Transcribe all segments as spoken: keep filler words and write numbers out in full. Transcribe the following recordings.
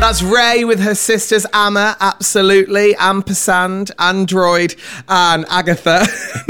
That's Ray with her sisters Amma, absolutely, Ampersand, Android, and Agatha.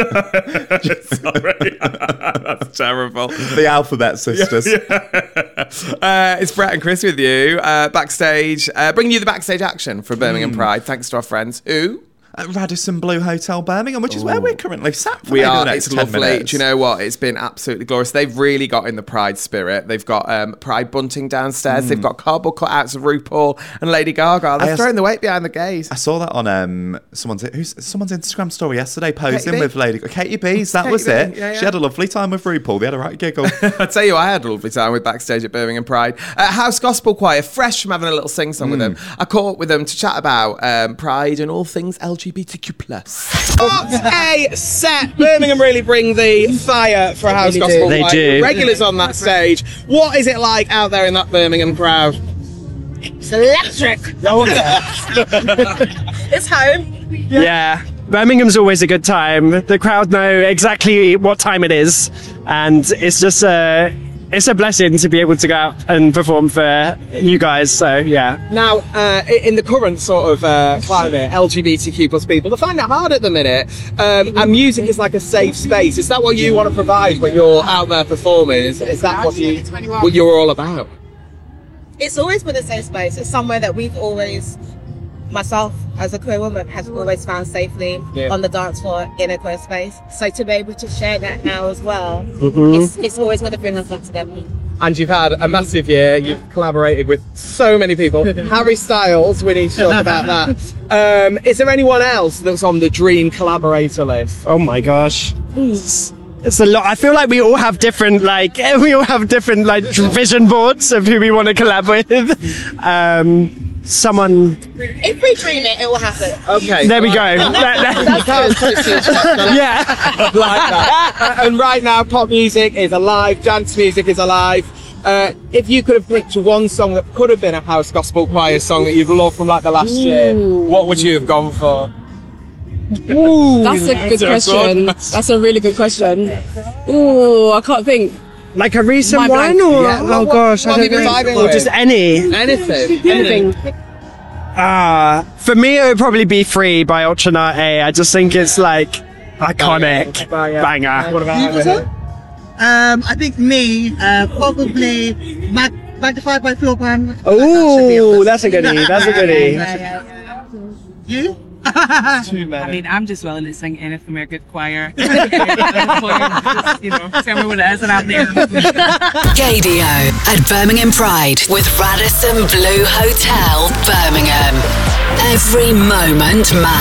Sorry, that's terrible. The Alphabet Sisters. Yeah, yeah. Uh, it's Brett and Chris with you, uh, backstage, uh, bringing you the backstage action for Birmingham mm. Pride, thanks to our friends who... At Radisson Blu Hotel Birmingham, which is Ooh. where we're currently sat for we maybe are, the next it's ten lovely. minutes. Do you know what? It's been absolutely glorious. They've really got in the Pride spirit. They've got um, Pride bunting downstairs. Mm. They've got cardboard cutouts of RuPaul and Lady Gaga. They're I throwing the weight behind the gays. I saw that on um, someone's who's, someone's Instagram story yesterday, posing with Lady Katie B's. That Katie was B. it. Yeah, yeah. She had a lovely time with RuPaul. They had a right giggle. I tell you, I had a lovely time with backstage at Birmingham Pride. Uh, House Gospel Choir, fresh from having a little sing-song mm. with them. I caught up with them to chat about um, Pride and all things L G B T Q plus. What a set! Birmingham really bring the fire for House really Gospel. They like, do. Regulars on that stage. What is it like out there in that Birmingham crowd? It's electric. It's home. Yeah. yeah. Birmingham's always a good time. The crowd know exactly what time it is, and it's just a it's a blessing to be able to go out and perform for you guys. So yeah. Now, uh, in the current sort of uh, climate, L G B T Q plus people, they find it hard at the minute. Um, and music is like a safe space. Is that what you want to provide when you're out there performing? Is, is that what you what you're all about? It's always been a safe space. It's somewhere that we've always, myself as a queer woman, has always found safely yeah. on the dance floor in a queer space. So to be able to share that now as well, mm-hmm. it's, it's always going to bring us back together. And you've had a massive year. You've collaborated with so many people. Harry Styles, we need to talk about that. Um, is there anyone else that's on the dream collaborator list? Oh my gosh. It's, it's a lot. I feel like we all have different, like, we all have different, like, vision boards of who we want to collab with. Um, Someone. If we dream it, it will happen. Okay. There we go. Yeah. Like that. And right now, pop music is alive. Dance music is alive. Uh, if you could have picked one song that could have been a House Gospel Choir song that you've loved from like the last Ooh. year, what would you have gone for? Ooh, that's a good question. That's a really good question. Ooh, I can't think. Like a recent one, or yeah. oh what, gosh, what I don't know. Or with? just any, anything, anything. Ah, uh, for me, it would probably be "Free" by Ultranate. I just think it's like iconic, banger. banger. What about you? Um, I think me, uh, probably Mag- Magnified by Phil Pan. Oh, that's a goodie. That's a goodie. You? I mean, I'm just willing to sing anything from a good choir. Just, you know, tell me what it is and I'm there. Gaydio at Birmingham Pride with Radisson Blu Hotel, Birmingham. Every moment matters.